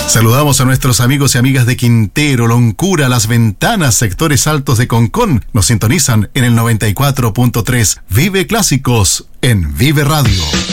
Saludamos a nuestros amigos y amigas de Quintero, Loncura, Las Ventanas, sectores altos de Concón. Nos sintonizan en el 94.3. Vive Clásicos en Vive Radio.